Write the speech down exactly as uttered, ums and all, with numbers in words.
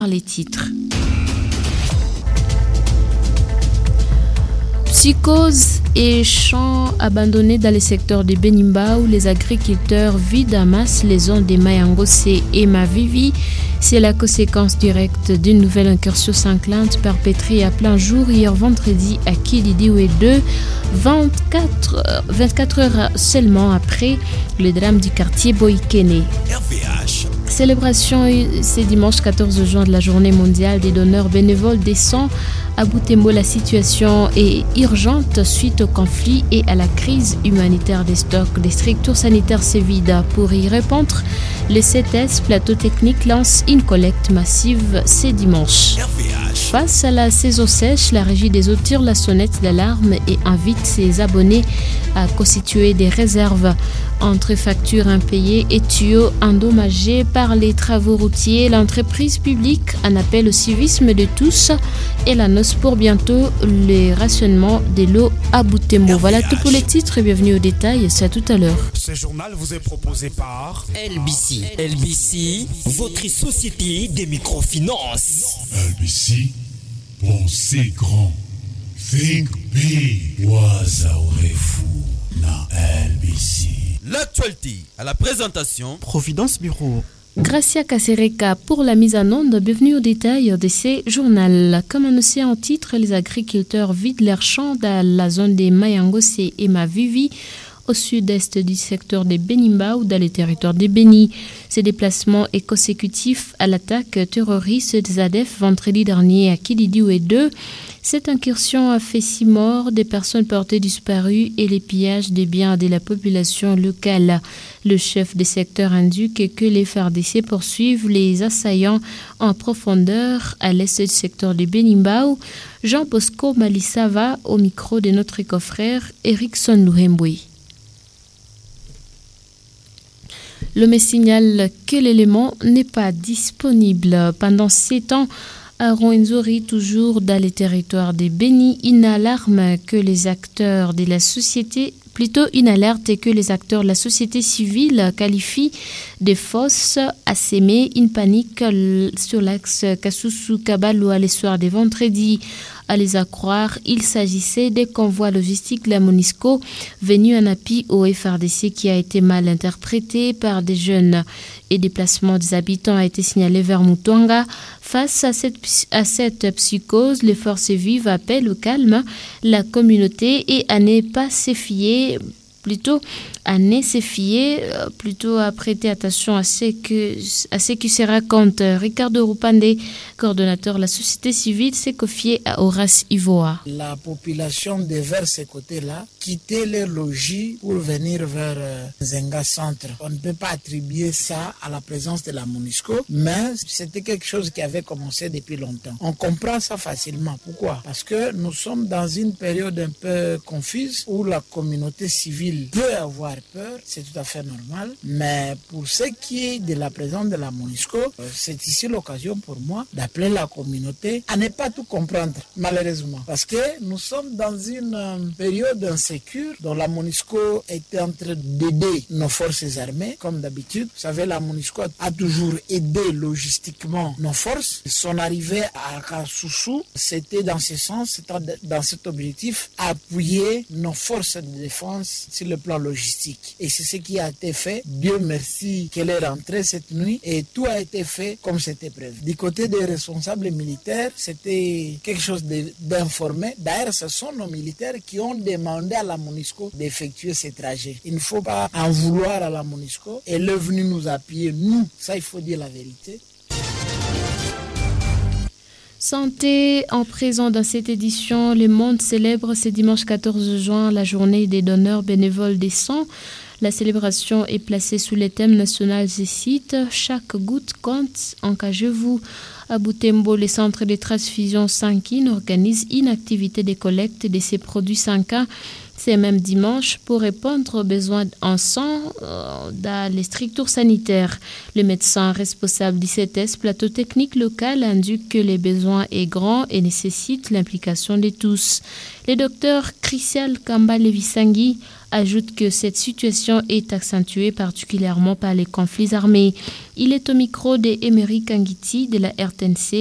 les titres. Psychose et champs abandonnés dans les secteurs de Benimba où les agriculteurs vident en masse les zones de Mayangose et Mavivi. C'est la conséquence directe d'une nouvelle incursion sanglante perpétrée à plein jour hier vendredi à Kilidiwe deux, vingt-quatre, vingt-quatre heures seulement après le drame du quartier Boikene. Célébration ce dimanche quatorze juin de la journée mondiale des donneurs bénévoles des sangs. À Butembo, la situation est urgente suite au conflit et à la crise humanitaire des stocks des structures sanitaires Sevida. Pour y répondre, le C T S Plateau Technique lance une collecte massive ce dimanche. Face à la saison sèche, la Régie des eaux tire la sonnette d'alarme et invite ses abonnés à constituer des réserves entre factures impayées et tuyaux endommagés par les travaux routiers. L'entreprise publique en appelle au civisme de tous et l'annonce pour bientôt le rationnement de l'eau à Butembo. Voilà tout pour les titres. Bienvenue au détail. C'est à tout à l'heure. Ce journal vous est proposé par L B C. L B C, votre société des microfinances. L B C, pensez grand. Think big. Wazaorefu na L B C. L'actualité à la présentation Providence Bureau. Gracia Kasereka pour la mise en onde. Bienvenue au détail de ces journaux. Comme annoncé en titre, les agriculteurs vident leurs champs dans la zone des Mayangose et Mavivi, au sud-est du secteur de Benimba ou dans les territoires de Beni. Ce déplacement est consécutif à l'attaque terroriste des A D F vendredi dernier à Kilidiwe deux. Cette incursion a fait six morts, des personnes portées disparues et les pillages des biens de la population locale. Le chef des secteurs indique que les F A R D C poursuivent les assaillants en profondeur à l'est du secteur de Benimbao. Jean Bosco Malissava au micro de notre confrère Erickson Luhembwe. Le me signale que l'élément n'est pas disponible. Pendant sept ans, Aaron Nzori, toujours dans les territoires des Beni, une alarme que les acteurs de la société, plutôt une alerte que les acteurs de la société civile qualifient de fausse, à s'aimer une panique sur l'axe Kasusu-Kabalo les soirs des vendredis. À les accroire, il s'agissait des convois logistiques de la MONUSCO venus en appui au F R D C qui a été mal interprété par des jeunes et déplacement des habitants a été signalé vers Mutonga. Face à cette, à cette psychose, les forces vives appellent au calme la communauté et à ne pas se fier, plutôt à ne se fier, plutôt à prêter attention à ce que, à ce qui se raconte. Ricardo Rupande, coordonnateur de la société civile, s'est confié à Horace Ivoa. La population de vers ce côté-là quittait leur logis pour venir vers euh, Zenga Centre. On ne peut pas attribuer ça à la présence de la MONUSCO, mais c'était quelque chose qui avait commencé depuis longtemps. On comprend ça facilement. Pourquoi? Parce que nous sommes dans une période un peu confuse où la communauté civile peut avoir peur, c'est tout à fait normal, mais pour ce qui est de la présence de la MONUSCO, c'est ici l'occasion pour moi d'appeler la communauté à ne pas tout comprendre, malheureusement, parce que nous sommes dans une euh, période insécure dont la MONUSCO était en train d'aider nos forces armées, comme d'habitude. Vous savez, la MONUSCO a toujours aidé logistiquement nos forces. Son arrivée à Kasusu, c'était dans ce sens, c'était dans cet objectif, appuyer nos forces de défense sur le plan logistique. Et c'est ce qui a été fait. Dieu merci qu'elle est rentrée cette nuit et tout a été fait comme c'était prévu. Du côté des responsables militaires, c'était quelque chose d'informé. D'ailleurs, ce sont nos militaires qui ont demandé à la MONUSCO d'effectuer ces trajets. Il ne faut pas en vouloir à la MONUSCO. Elle est venue nous appuyer, nous. Ça, il faut dire la vérité. Santé en présent dans cette édition. Le monde célèbre ce dimanche quatorze juin la journée des donneurs bénévoles des sangs. La célébration est placée sous les thèmes nationaux et cite « Chaque goutte compte, engagez-vous ». À Butembo, le centre de transfusion Sankin organise une activité de collecte de ces produits Sanka. C'est même dimanche pour répondre aux besoins en sang euh, dans les structures sanitaires. Le médecin responsable du C T S Plateau Technique local indique que les besoins est grand et nécessite l'implication de tous. Le docteur Christian Kamba Levisangi ajoute que cette situation est accentuée particulièrement par les conflits armés. Il est au micro de Emery Kangiti de la R T N C.